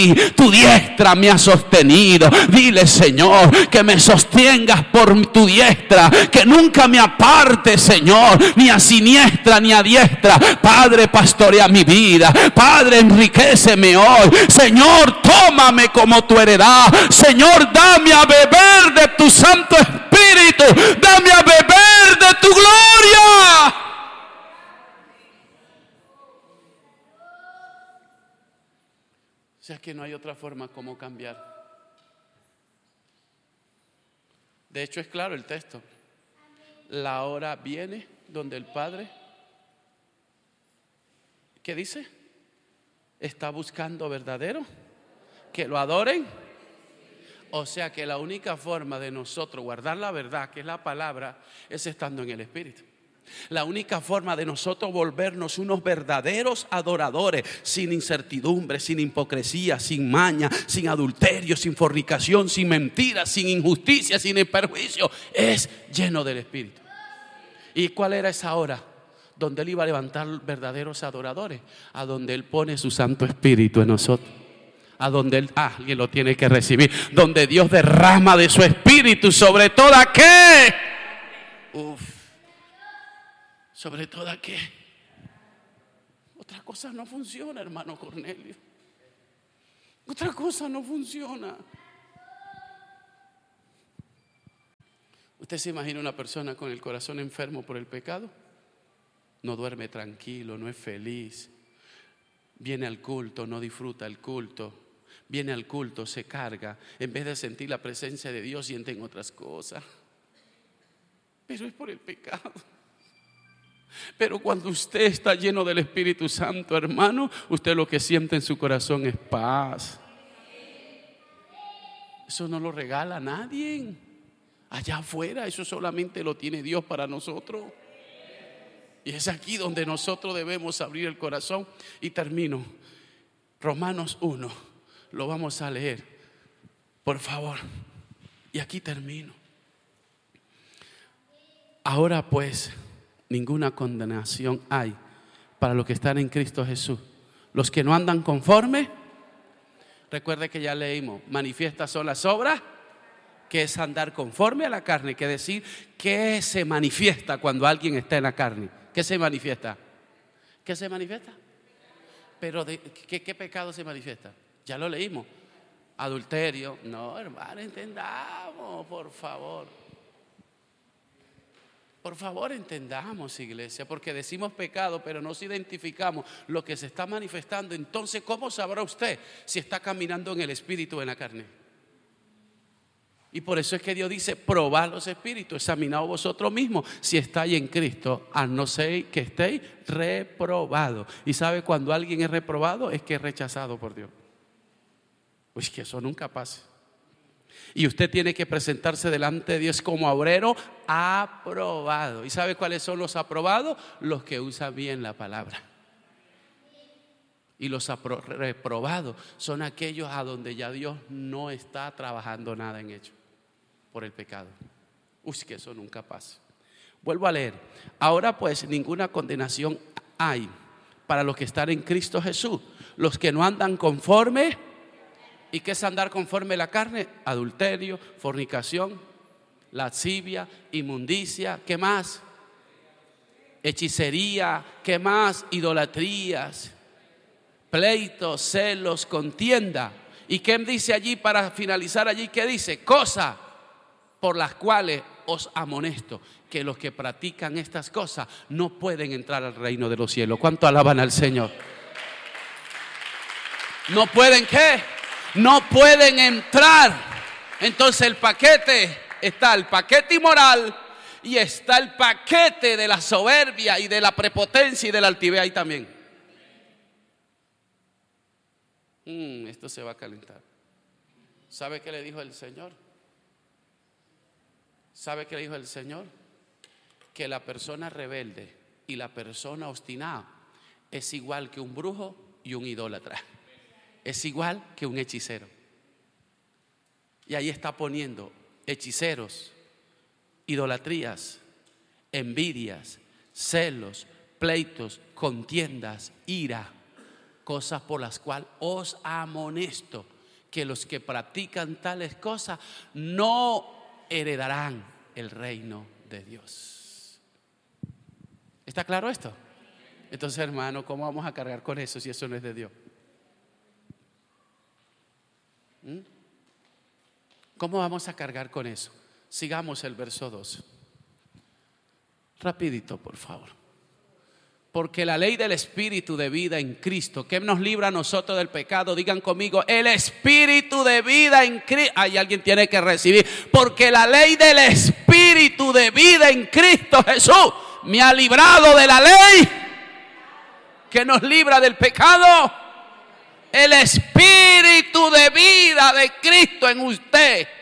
Tu diestra me ha sostenido. Dile, Señor, que me sostengas por tu diestra, que nunca me aparte, Señor, ni a siniestra ni a diestra. Padre, pastorea mi vida. Padre, enriquéceme hoy. Señor, tómame como tu heredad. Señor, dame a beber de tu Santo Espíritu. Dame a beber de tu gloria. O sea que no hay otra forma como cambiar. De hecho es claro el texto. La hora viene donde el Padre, ¿qué dice? Está buscando verdadero que lo adoren. O sea que la única forma de nosotros guardar la verdad, que es la palabra, es estando en el Espíritu. La única forma de nosotros volvernos unos verdaderos adoradores, sin incertidumbre, sin hipocresía, sin maña, sin adulterio, sin fornicación, sin mentiras, sin injusticia, sin perjuicio, es lleno del Espíritu. ¿Y cuál era esa hora? Donde Él iba a levantar verdaderos adoradores, a donde Él pone su Santo Espíritu en nosotros. A donde Él, alguien lo tiene que recibir, donde Dios derrama de su Espíritu sobre toda ¿qué? Sobre toda ¿qué? Otra cosa no funciona, hermano Cornelio. Otra cosa no funciona. ¿Usted se imagina una persona con el corazón enfermo por el pecado? No duerme tranquilo, no es feliz. Viene al culto, no disfruta el culto. Viene al culto, se carga. En vez de sentir la presencia de Dios, sienten otras cosas. Pero es por el pecado. Pero cuando usted está lleno del Espíritu Santo, hermano, usted lo que siente en su corazón es paz. Eso no lo regala nadie. Allá afuera, eso solamente lo tiene Dios para nosotros. Y es aquí donde nosotros debemos abrir el corazón. Y termino. Romanos 1, lo vamos a leer, por favor. Y aquí termino. Ahora pues, ninguna condenación hay para los que están en Cristo Jesús. Los que no andan conforme, recuerde que ya leímos, manifiestas son las obras, que es andar conforme a la carne, que decir, ¿qué se manifiesta cuando alguien está en la carne? ¿Qué se manifiesta? ¿Qué se manifiesta? Pero ¿qué pecado se manifiesta? Ya lo leímos. Adulterio. No, hermano, entendamos, por favor. Por favor, entendamos, iglesia, porque decimos pecado, pero no identificamos lo que se está manifestando. Entonces, ¿cómo sabrá usted si está caminando en el espíritu o en la carne? Y por eso es que Dios dice, probad los espíritus, examinaos vosotros mismos si estáis en Cristo, a no ser que estéis reprobados. Y sabe, cuando alguien es reprobado, es que es rechazado por Dios. Pues que eso nunca pase. Y usted tiene que presentarse delante de Dios como obrero aprobado. ¿Y sabe cuáles son los aprobados? Los que usan bien la palabra. Y los reprobados son aquellos a donde ya Dios no está trabajando nada en ellos por el pecado. Que eso nunca pasa. Vuelvo a leer. Ahora pues ninguna condenación hay para los que están en Cristo Jesús. Los que no andan conforme. ¿Y qué es andar conforme a la carne? Adulterio, fornicación, lascivia, inmundicia. ¿Qué más? Hechicería. ¿Qué más? Idolatrías, pleitos, celos, contienda. ¿Y qué dice allí para finalizar allí? ¿Qué dice? Cosas por las cuales os amonesto, que los que practican estas cosas no pueden entrar al reino de los cielos. ¿Cuánto alaban al Señor? ¿No pueden qué? No pueden entrar. Entonces el paquete, está el paquete inmoral y está el paquete de la soberbia y de la prepotencia y de la altivez ahí también. Esto se va a calentar. ¿Sabe qué le dijo el Señor? ¿Sabe qué le dijo el Señor? Que la persona rebelde y la persona obstinada es igual que un brujo y un idólatra. Es igual que un hechicero. Y ahí está poniendo hechiceros, idolatrías, envidias, celos, pleitos, contiendas, ira. cosas por las cuales os amonesto, que los que practican tales cosas no heredarán el reino de Dios. ¿Está claro esto? Entonces, hermano, ¿cómo vamos a cargar con eso si eso no es de Dios? ¿Cómo vamos a cargar con eso? Sigamos el verso 2. Rapidito, por favor. Porque la ley del Espíritu de vida en Cristo, que nos libra a nosotros del pecado, digan conmigo, el Espíritu de vida en Cristo. Ay, alguien tiene que recibir. Porque la ley del Espíritu de vida en Cristo Jesús me ha librado de la ley que nos libra del pecado. El Espíritu de vida de Cristo en usted